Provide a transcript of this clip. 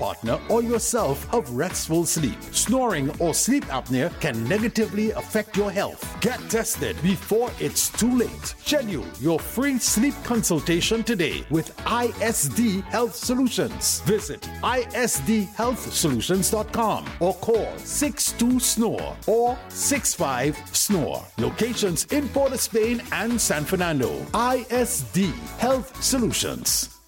partner, or yourself of restful sleep. Snoring or sleep apnea can negatively affect your health. Get tested before it's too late. Schedule your free sleep consultation today with ISD Health Solutions. Visit isdhealthsolutions.com or call 62-SNORE or 65-SNORE. Locations in Port of Spain and San Fernando. ISD Health Solutions.